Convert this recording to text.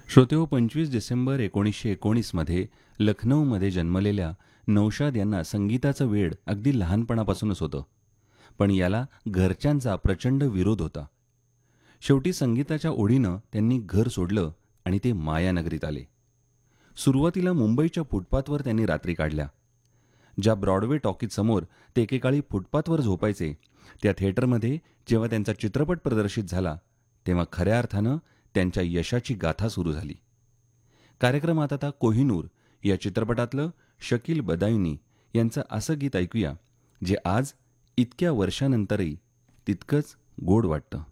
श्रोतेहो, 25 डिसेंबर 1919 लखनौमध्ये जन्मलेल्या नौशाद यांना संगीताचं वेड अगदी लहानपणापासूनच होतं. पण याला घरच्यांचा प्रचंड विरोध होता. शेवटी संगीताच्या ओढीनं त्यांनी घर सोडलं आणि ते मायानगरीत आले. सुरुवातीला मुंबईच्या फुटपाथवर त्यांनी रात्री काढल्या. ज्या ब्रॉडवे टॉकीजसमोर ते एकेकाळी फुटपाथवर झोपायचे, त्या थिएटरमध्ये जेव्हा त्यांचा चित्रपट प्रदर्शित झाला, तेव्हा खऱ्या अर्थानं त्यांच्या यशाची गाथा सुरू झाली. कार्यक्रमात आता कोहिनूर या चित्रपटातलं शकील बदायुनी यांचं असं गीत ऐकूया, जे आज इतक्या वर्षानंतरही तितकंच गोड वाटतं.